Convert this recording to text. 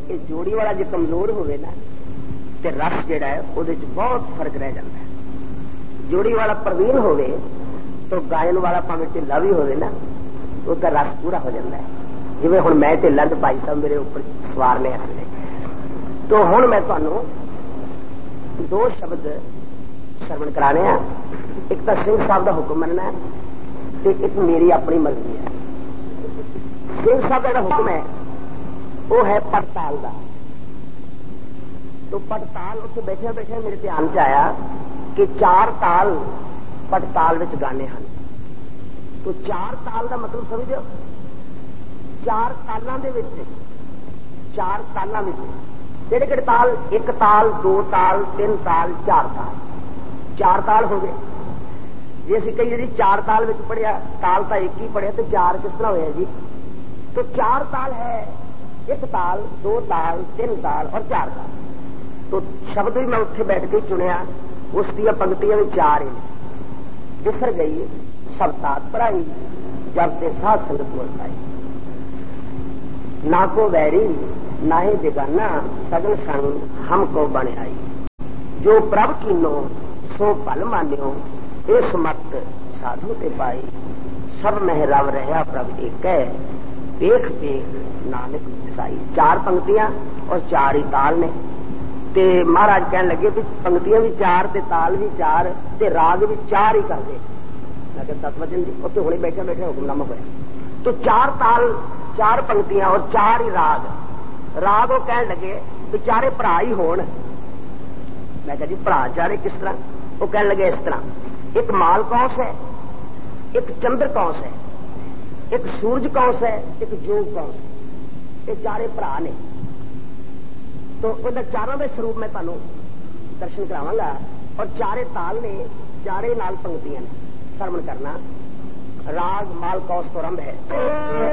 कि जोड़ी वाला जो कमजोर होवे ना ते रस जिहड़ा है उहदे च बहुत फर्क रह जाता है। जोड़ी वाला प्रवीण होवे तो गायन वाला भावें ढिला भी होवे ना उसका रस पूरा हो जाता है। जिवें हुण मैं ढिला ते भाई साहब मेरे ऊपर सवार ने हसने। तो हुण मैं तुहानूं दो शब्द श्रवण कराने हैं। एक तो सिंह साहब का हुक्म मनना है ते एक मेरी अपनी मर्जी है। सिंह साहब का हुक्म है वो है पड़ताल का। तो पड़ताल उत्थे बैठे बैठे मेरे ध्यान च आया कि 4 ताल पड़ताल विच गाने हैं। तो 4 ताल का मतलब समझो 4 तालों के 4 तालों में किहड़े किहड़े ताल 1 ताल 2 ताल 3 ताल 4 ताल 4 ताल हो गए। जे असीं कई बारी 4 ताल विच पढ़िया ताल तो एक ही पढ़िया तो 4 किस तरह होया जी। तो 4 ताल है 1 ताल 2 ताल 3 ताल और 4 ताल। तो शब्द भी मैं उत्थे बैठ के चुनिया उस दी पंक्तियां भी 4 ही बिसर गई सब तात पढ़ाई जब से साध संगत बोलताई। ना को वैरी ना ही बेगाना सगन संग हमको बने आई। जो प्रभ कीनो सो भल मान्यो इस मत साधु ते पाई। सब मह रव रहा प्रभ एक है देख देख नानक साई। 4 पंक्तियां और 4 ही ताल ने। ते महाराज कहने लगे भी पंक्तियां भी 4 ते ताल भी 4 ते राग भी 4 ही कर दे। मैं कहता सतवचन जी उत्थे हुणे बैठे बैठे हुक्मनामा होया। तो 4 ताल 4 पंक्तियां और 4 ही राग। राग वो कहने लगे भी 4 भरा ही होण। मैं कहा जी भरा 4 किस तरह? वो कहने लगे इस तरह एक माल कौंस है एक चंद्र कौंस है एक सूरज कौंस है एक जोग कौंस है। ये 4 भरा ने। तो उन 4 के स्वरूप मैं तुहानूं दर्शन करावांगा और 4 ताल ने 4 नाल पंक्तियां ने श्रवण करना। राग माल कौस तो आरंभ है।